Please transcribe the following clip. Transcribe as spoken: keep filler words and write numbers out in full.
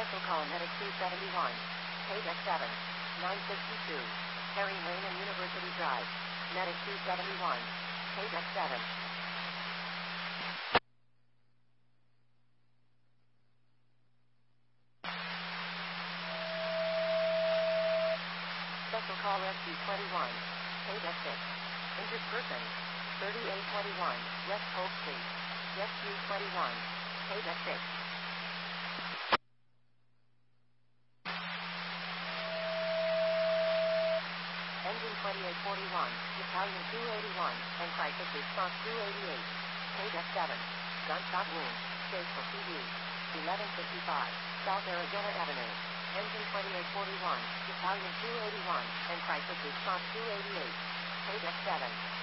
Special call Medic two seventy-one. Paydeck seven. nine fifty-two. Perry Lane and University Drive. Medic two seventy-one. Paydeck seven. Special call Rescue twenty-one. Paydeck six. Injured person. thirty-eight twenty-one. West Polk Street. Rescue twenty-one. Paydeck six. Engine twenty-eight forty-one. Battalion two eighty-one. And Crisis Response two eighty-eight. Paydeck seven. Gunshot wound. Statesville P D. eleven fifty-five. South Arizona Avenue. Engine twenty-eight forty-one. Battalion two eighty-one. And Crisis Response two eighty-eight. Paydeck seven.